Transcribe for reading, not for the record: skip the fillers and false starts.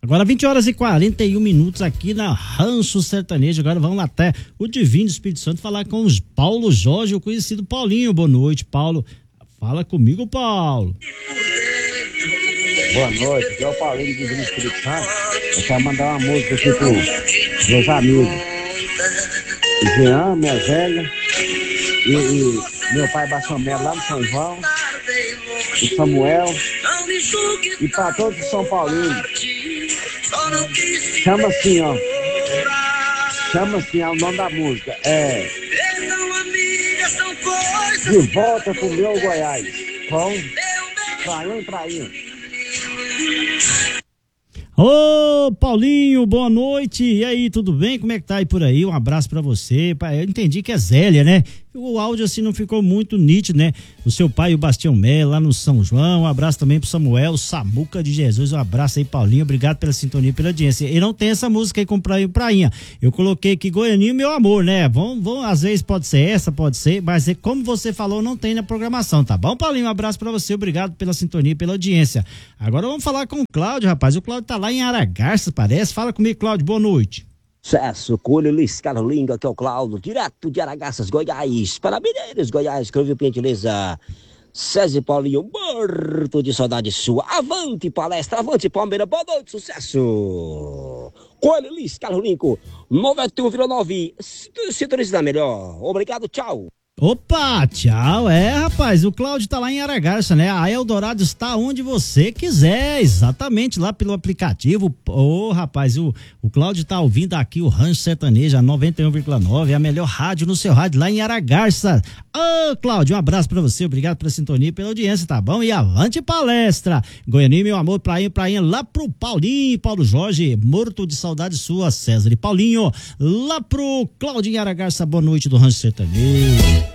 Agora 20h41 aqui na Rancho Sertanejo. Agora vamos até o Divino Espírito Santo falar com os Paulo Jorge, o conhecido Paulinho. Boa noite, Paulo. Fala comigo, Paulo. Boa noite, aqui é o Paulinho do Divino Espírito Santo. Eu quero mandar uma música aqui para meus amigos. Jean, minha velha, e meu pai Baixamelo lá no São João, o Samuel, e para todos os São Paulinos. Chama assim, ó. Chama assim, é o nome da música. De volta pro meu Goiás. Com Prainha em Prainha. Ô, Paulinho, boa noite. E aí, tudo bem? Como é que tá aí por aí? Um abraço pra você. Eu entendi que é Zélia, né? O áudio assim não ficou muito nítido, né? O seu pai, o Bastião Melo, lá no São João. Um abraço também pro Samuel, Samuca de Jesus. Um abraço aí, Paulinho. Obrigado pela sintonia e pela audiência. E não tem essa música aí com Prainha. Eu coloquei aqui Goianinho, meu amor, né? Vamos, às vezes pode ser essa, pode ser, mas como você falou, não tem na programação, tá bom, Paulinho? Um abraço pra você. Obrigado pela sintonia e pela audiência. Agora vamos falar com o Cláudio, rapaz. O Cláudio tá lá em Aragarça, parece. Fala comigo, Cláudio. Boa noite. Sucesso, Colho Luiz Carolindo, aqui é o Cláudio, direto de Aragaças, Goiás, para Mineiros, Goiás, que ouviu, gentileza. César Paulinho, morto de saudade sua. Avante palestra, avante Palmeiras, boa noite, sucesso. Colho Luiz Carolindo, 91,9, sintoniza melhor. Obrigado, tchau. Opa, tchau. Rapaz, o Cláudio tá lá em Aragarça, né? A Eldorado está onde você quiser, exatamente, lá pelo aplicativo. Rapaz, o Cláudio tá ouvindo aqui o Rancho Sertanejo, a 91,9, a melhor rádio no seu rádio, lá em Aragarça. Cláudio, um abraço pra você, obrigado pela sintonia e pela audiência, tá bom? E avante palestra. Goianinho, meu amor, prainha, lá pro Paulinho, Paulo Jorge, morto de saudade sua, César e Paulinho, lá pro Cláudio em Aragarça, boa noite do Rancho Sertanejo.